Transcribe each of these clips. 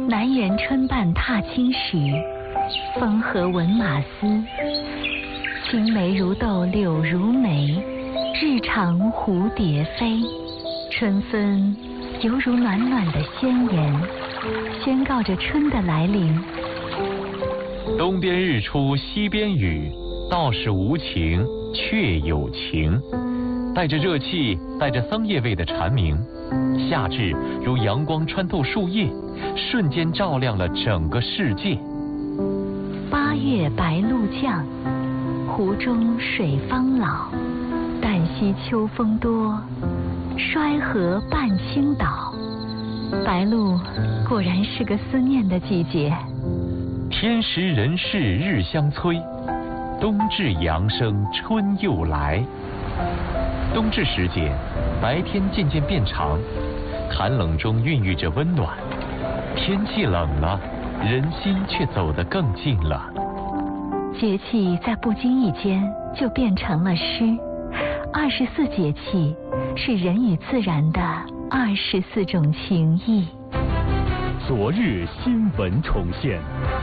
南园春半踏青时，风和闻马嘶。青梅如豆柳如眉，日长蝴蝶飞。春分犹如暖暖的宣言，宣告着春的来临。 东边日出西边雨，道是无晴却有晴。带着热气，带着桑叶味的蝉鸣，夏至如阳光穿透树叶，瞬间照亮了整个世界。 8月白露降，湖中水方老。旦夕秋风多，衰河半倾倒。白露果然是个思念的季节。 天时人事日相催，冬至阳生春又来。冬至时节，白天渐渐变长，寒冷中孕育着温暖。天气冷了，人心却走得更近了。 节气在不经意间就变成了诗。24节气是人与自然的24种情谊。 昨日新闻重现。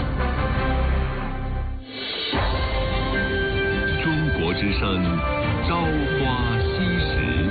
中国之声，朝花夕拾。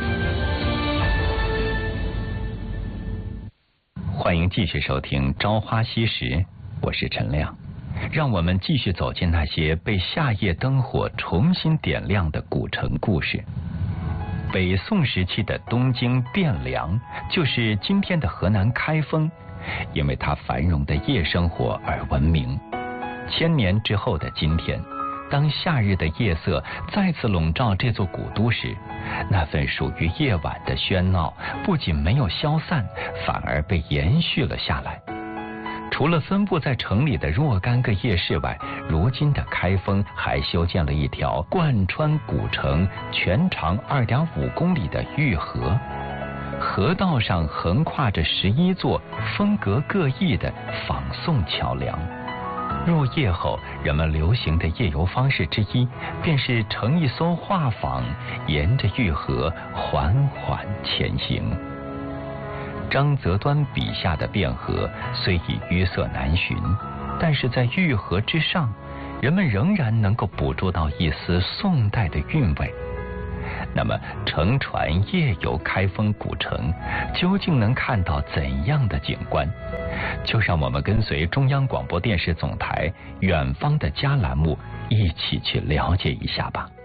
欢迎继续收听《朝花夕拾》，我是陈亮。让我们继续走进那些被夏夜灯火重新点亮的古城故事。北宋时期的东京汴梁，就是今天的河南开封，因为它繁荣的夜生活而闻名。1000年之后的今天，当夏日的夜色再次笼罩这座古都时，那份属于夜晚的喧闹不仅没有消散，反而被延续了下来。除了分布在城里的若干个夜市外，如今的开封还修建了一条贯穿古城、全长2.5公里的御河。河道上横跨着11座风格各异的仿宋桥梁。入夜后，人们流行的夜游方式之一，便是乘一艘画舫，沿着御河缓缓前行。张择端笔下的汴河虽已淤色难寻，但是在御河之上，人们仍然能够捕捉到一丝宋代的韵味。那么，乘船夜游开封古城，究竟能看到怎样的景观？就让我们跟随中央广播电视总台《远方的家》栏目，一起去了解一下吧。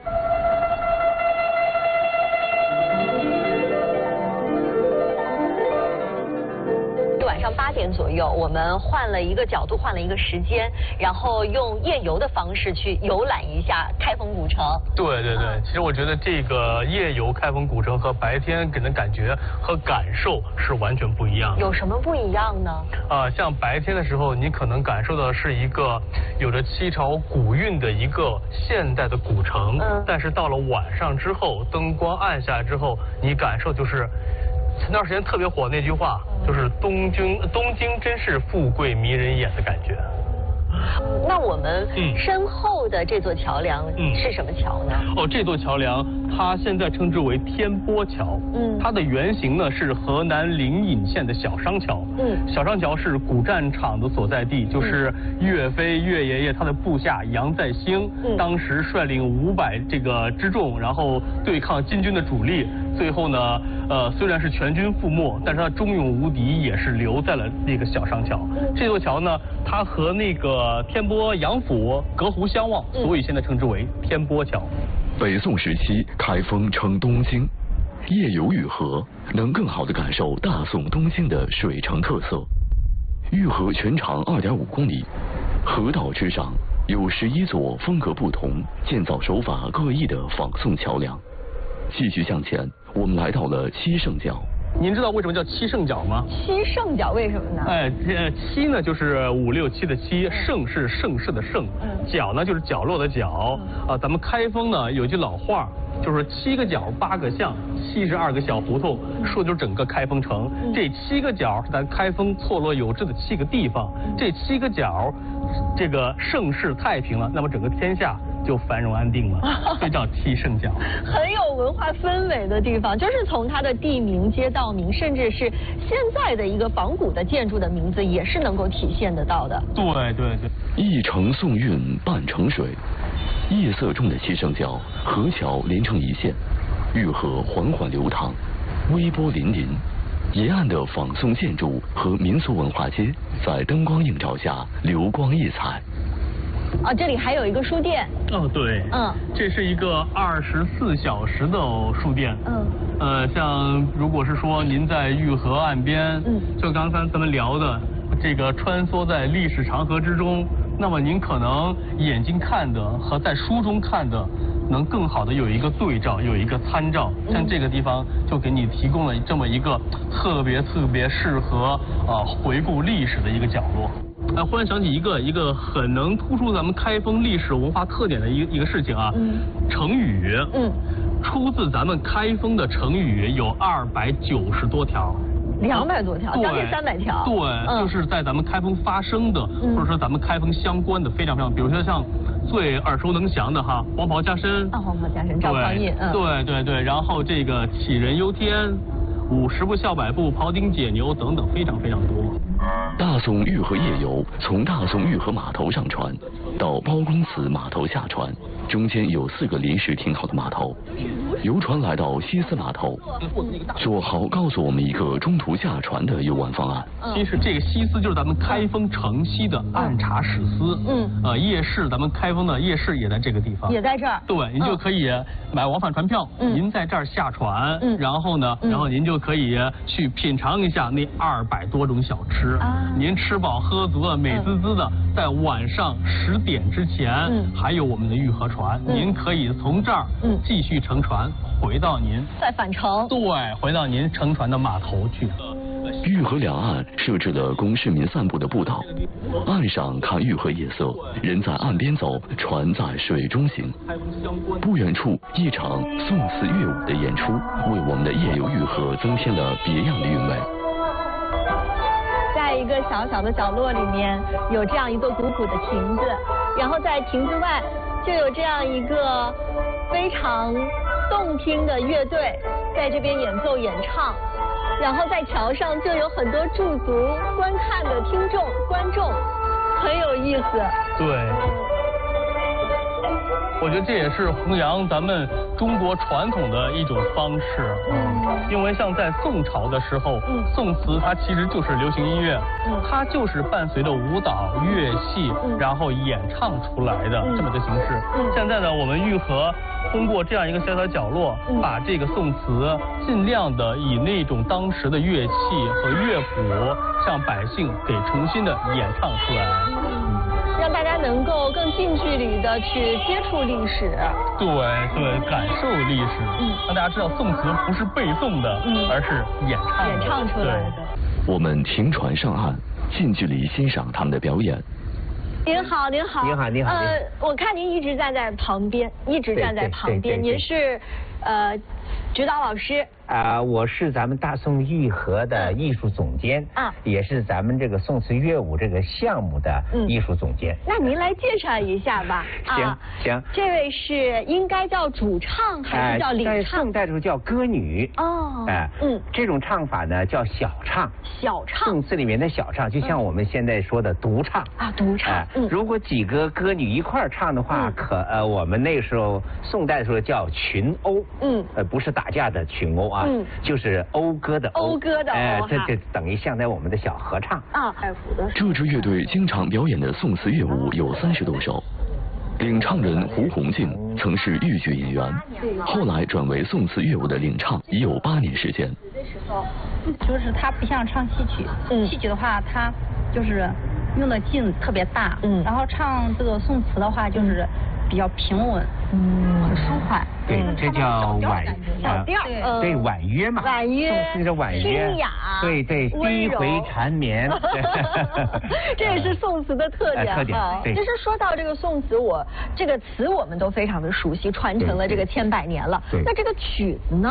晚上8点左右，我们换了一个角度，换了一个时间，然后用夜游的方式去游览一下开封古城。 对对对，其实我觉得这个夜游开封古城和白天给人感觉和感受是完全不一样的。 有什么不一样呢？ 像白天的时候，你可能感受到的是一个有着7朝古韵的一个现代的古城，但是到了晚上之后，灯光暗下之后，你感受就是前段时间特别火那句话，就是东京真是富贵迷人眼的感觉。 那我们身后的这座桥梁是什么桥呢？ 这座桥梁它现在称之为天波桥。它的原型呢是河南灵隐县的小商桥。小商桥是古战场的所在地，就是岳飞岳爷爷他的部下杨再兴，当时率领500这个之众，然后对抗金军的主力。最后呢，虽然是全军覆没，但是他忠勇无敌，也是留在了那个小商桥。这座桥呢，它和那个天波杨府隔湖相望，所以现在称之为天波桥。 北宋时期，开封称东京，夜游御河能更好地感受大宋东京的水城特色。御河全长2.5公里，河道之上有11座风格不同、建造手法各异的仿宋桥梁。继续向前，我们来到了七圣角。 您知道为什么叫七圣角吗？ 七圣角为什么呢？ 这七呢就是5、6、7的七，圣是盛世的盛，角呢就是角落的角。咱们开封呢有句老话，就是7个角8个巷，72个小胡同，说的就是整个开封城。这7个角是咱开封错落有致的7个地方，这7个角，这个盛世太平了，那么整个天下就繁荣安定了，所以叫七圣角。 很有文化氛围的地方，就是从它的地名、街道名，甚至是现在的一个仿古的建筑的名字，也是能够体现得到的。 对对对。 一城送韵半城水，夜色中的七圣角，河桥连成一线，玉河缓缓流淌，微波粼粼。沿岸的仿宋建筑和民俗文化街，在灯光映照下流光溢彩。 啊，这里还有一个书店。 哦，对，这是一个24小时的书店。像如果是说您在玉河岸边，就刚才咱们聊的这个穿梭在历史长河之中，那么您可能眼睛看的和在书中看的能更好的有一个对照，有一个参照。像这个地方就给你提供了这么一个特别适合回顾历史的一个角落。忽然想起一个很能突出咱们开封历史文化特点的一个事情啊，成语，出自咱们开封的成语有290多条。 200多条，将近300条。 对，就是在咱们开封发生的，或者说咱们开封相关的非常非常，比如说像最耳熟能详的哈，黄袍加身。黄袍加身，赵匡胤。 对，然后这个杞人忧天，50步笑百步，庖丁解牛等等，非常非常多。 大宋玉河夜游从大宋玉河码头上船到包公祠码头下船，中间有4个临时停好的码头。游船来到西司码头，左豪告诉我们一个中途下船的游玩方案。 其实这个西司就是咱们开封城西的按察使司。夜市，咱们开封的夜市也在这个地方。 也在这儿。 对，您就可以买往返船票，您在这儿下船，然后您就可以去品尝一下那200多种小吃。您吃饱喝足了，美滋滋的，在晚上10点之前，还有我们的玉河船，您可以从这儿继续乘船回到您再返程。 对，回到您乘船的码头去。 玉河两岸设置了供市民散步的步道，岸上看玉河夜色，人在岸边走，船在水中行。不远处，一场宋词乐舞的演出，为我们的夜游玉河增添了别样的韵味。 在一个小小的角落里面，有这样一座古朴的亭子，然后在亭子外就有这样一个非常动听的乐队在这边演奏演唱，然后在桥上就有很多驻足观看的观众，很有意思。 对，我觉得这也是弘扬咱们中国传统的一种方式。因为像在宋朝的时候，宋词它其实就是流行音乐，它就是伴随着舞蹈、乐器，然后演唱出来的这么个形式。现在呢，我们玉河通过这样一个小小角落，把这个宋词尽量的以那种当时的乐器和乐谱，向百姓给重新的演唱出来。 让大家能够更近距离的去接触历史， 对，感受历史，让大家知道宋词不是背诵的，而是演唱出来的。 我们停船上岸，近距离欣赏他们的表演。 您好。我看您一直站在旁边，对，您是指导老师。 我是咱们大宋玉河的艺术总监，也是咱们这个宋词乐舞这个项目的艺术总监。 那您来介绍一下吧。 行。 这位是应该叫主唱还是叫领唱？ 在宋代的时候叫歌女。这种唱法呢叫小唱。宋词里面的小唱，就像我们现在说的独唱。 独唱。 如果几个歌女一块儿唱的话，我们那时候宋代的时候叫群殴。不是打架的群殴。就是讴歌的讴，这等于像在我们的小合唱。 这支乐队经常表演的宋词乐舞有30多首，领唱人胡宏静曾是豫剧演员，后来转为宋词乐舞的领唱，已有8年时间。 就是它不像唱戏曲，戏曲的话它就是用的劲特别大，然后唱这个宋词的话就是比较平稳，很舒缓。 对，这叫婉小调， 对，婉约嘛， 婉约， 宋词的婉约， 清雅， 对，低回缠绵， 这也是宋词的特点。其实说到这个宋词，这个词我们都非常的熟悉，传承了这个千百年了。那这个曲子呢？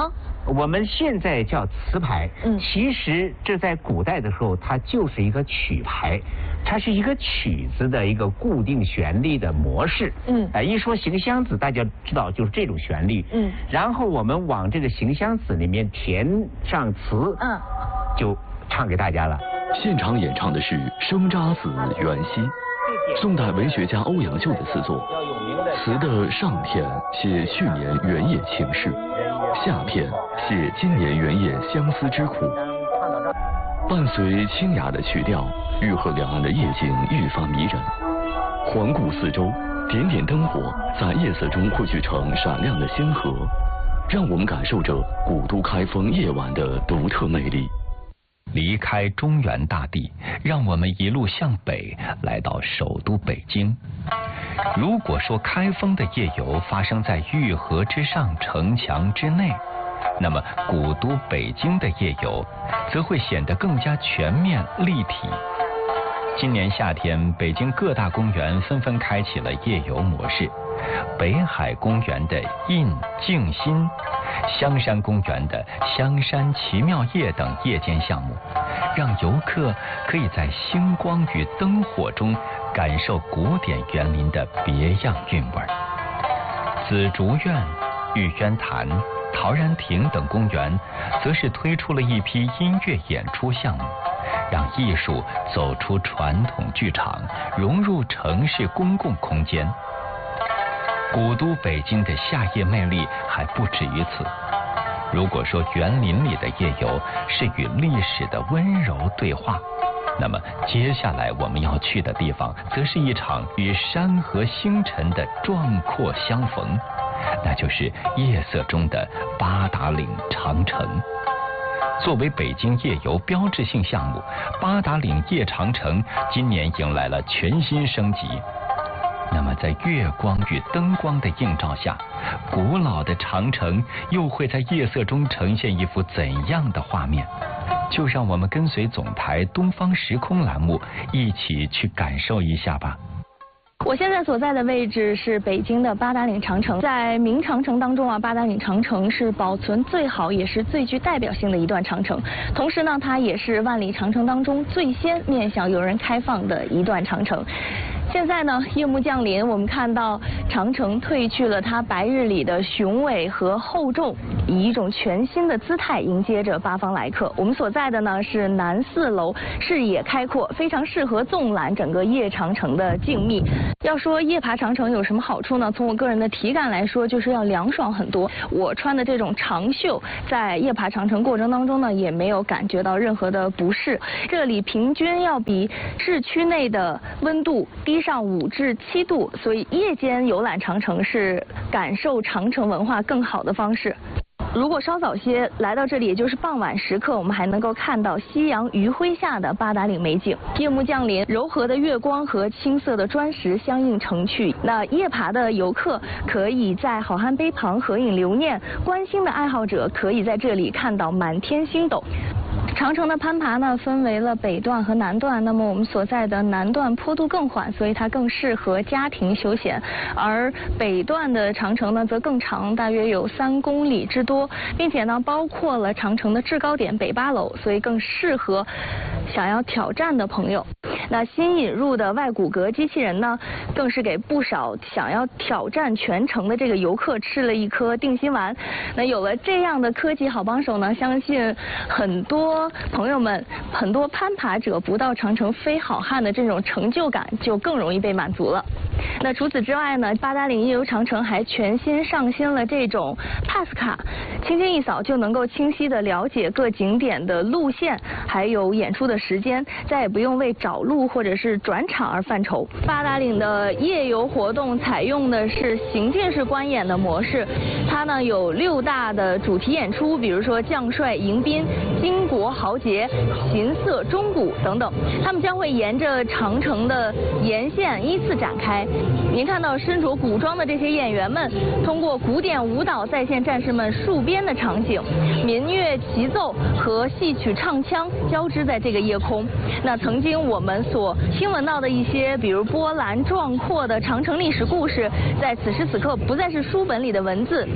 我们现在叫词牌，其实这在古代的时候，它就是一个曲牌，它是一个曲子的一个固定旋律的模式。一说行香子，大家知道就是这种旋律。然后我们往这个行香子里面填上词，就唱给大家了。 现场演唱的是《生查子·元夕》，宋代文学家欧阳修的词作。词的上片写去年原野情事，下片写今年原野相思之苦。伴随清雅的曲调，玉河两岸的夜景愈发迷人。环顾四周，点点灯火在夜色中汇聚成闪亮的星河，让我们感受着古都开封夜晚的独特魅力。 离开中原大地，让我们一路向北，来到首都北京。如果说开封的夜游发生在玉河之上、城墙之内，那么古都北京的夜游则会显得更加全面立体。今年夏天，北京各大公园纷纷开启了夜游模式。北海公园的印静心，香山公园的香山奇妙夜等夜间项目，让游客可以在星光与灯火中感受古典园林的别样韵味。紫竹院、玉渊潭、陶然亭等公园则是推出了一批音乐演出项目，让艺术走出传统剧场，融入城市公共空间。古都北京的夏夜魅力还不止于此。如果说园林里的夜游是与历史的温柔对话，那么接下来我们要去的地方则是一场与山河星辰的壮阔相逢，那就是夜色中的八达岭长城。作为北京夜游标志性项目，八达岭夜长城今年迎来了全新升级。那么在月光与灯光的映照下，古老的长城又会在夜色中呈现一幅怎样的画面？就让我们跟随总台东方时空栏目一起去感受一下吧。 我现在所在的位置是北京的八达岭长城。在明长城当中啊，八达岭长城是保存最好也是最具代表性的一段长城，同时呢，它也是万里长城当中最先面向游人开放的一段长城。现在呢，夜幕降临，我们看到长城褪去了它白日里的雄伟和厚重，以一种全新的姿态迎接着八方来客。我们所在的呢是南4楼，视野开阔，非常适合纵览整个夜长城的静谧。要说夜爬长城有什么好处呢？从我个人的体感来说，就是要凉爽很多。我穿的这种长袖，在夜爬长城过程当中呢，也没有感觉到任何的不适。这里平均要比市区内的温度低上5至7度，所以夜间游览长城是感受长城文化更好的方式。如果稍早些来到这里，也就是傍晚时刻，我们还能够看到夕阳余晖下的八达岭美景。夜幕降临，柔和的月光和青色的砖石相映成趣。那夜爬的游客可以在好汉碑旁合影留念，观星的爱好者可以在这里看到满天星斗。长城的攀爬呢，分为了北段和南段。那么我们所在的南段坡度更缓，所以它更适合家庭休闲；而北段的长城呢，则更长，大约有3公里之多，并且呢，包括了长城的制高点北8楼，所以更适合想要挑战的朋友。那新引入的外骨骼机器人呢，更是给不少想要挑战全程的这个游客吃了一颗定心丸。那有了这样的科技好帮手呢，相信很多朋友们、很多攀爬者不到长城非好汉的这种成就感就更容易被满足了。那除此之外呢，八达岭夜游长城还全新上新了这种 Pass 卡，轻轻一扫就能够清晰地了解各景点的路线，还有演出的时间，再也不用为找路或者是转场而犯愁。八达岭的夜游活动采用的是行进式观演的模式，它呢有6大的主题演出，比如说将帅迎宾、巾帼豪杰、琴瑟钟鼓等等，他们将会沿着长城的沿线依次展开。您看到身着古装的这些演员们，通过古典舞蹈再现战士们戍边的场景，民乐齐奏和戏曲唱腔交织在这个夜空。那曾经我们所听闻到的一些，比如波澜壮阔的长城历史故事，在此时此刻不再是书本里的文字，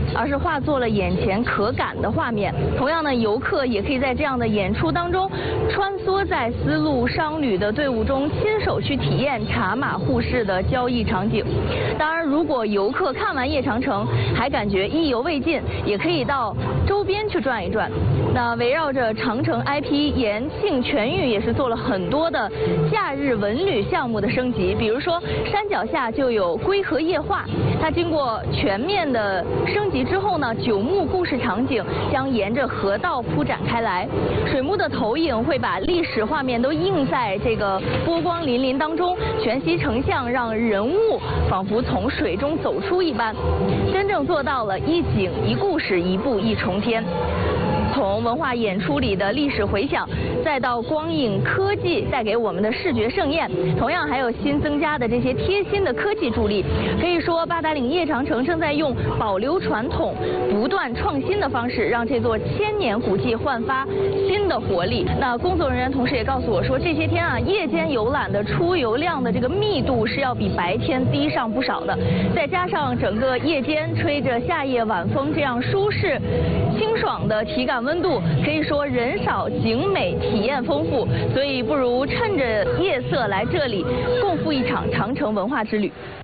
而是化作了眼前可感的画面。同样呢，游客也可以在这样的演出当中，穿梭在丝路商旅的队伍中，亲手去体验茶马互市的交易场景。当然，如果游客看完夜长城还感觉意犹未尽，也可以到周边去转一转。那围绕着长城 IP 延庆全域也是做了很多的假日文旅项目的升级，比如说山脚下就有归河夜话，它经过全面的升级之后呢，九幕故事场景将沿着河道铺展开来，水幕的投影会把历史画面都映在这个波光粼粼当中，全息成像，让人物仿佛从水中走出一般，真正做到了一景一故事，一步一重天。从文化演出里的历史回响，再到光影科技带给我们的视觉盛宴，同样还有新增加的这些贴心的科技助力。可以说，八达岭夜长城正在用保留传统、不断创新的方式，让这座千年古迹焕发新的活力。那工作人员同时也告诉我说，这些天啊，夜间游览的出游量的这个密度是要比白天低上不少的。再加上整个夜间吹着夏夜晚风，这样舒适、清爽的体感温度，可以说人少景美，体验丰富，所以不如趁着夜色来这里，共赴一场长城文化之旅。